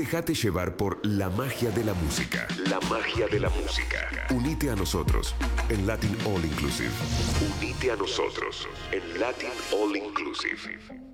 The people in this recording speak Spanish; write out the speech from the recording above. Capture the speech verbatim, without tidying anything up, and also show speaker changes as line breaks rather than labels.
déjate llevar por la magia de la música. La magia de la música. Unite a nosotros en Latin All Inclusive. Unite a nosotros en Latin All Inclusive.